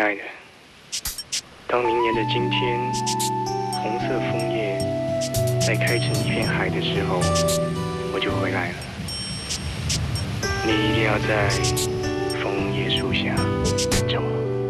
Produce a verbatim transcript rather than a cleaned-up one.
爱的，当明年的今天，红色枫叶在开成一片海的时候，我就回来了。你一定要在枫叶树下。